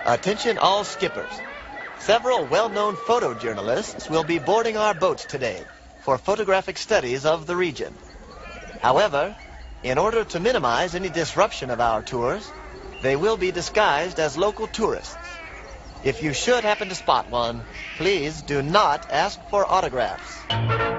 Attention all skippers. Several well-known photojournalists will be boarding our boats today for photographic studies of the region. However, in order to minimize any disruption of our tours, they will be disguised as local tourists. If you should happen to spot one, please do not ask for autographs.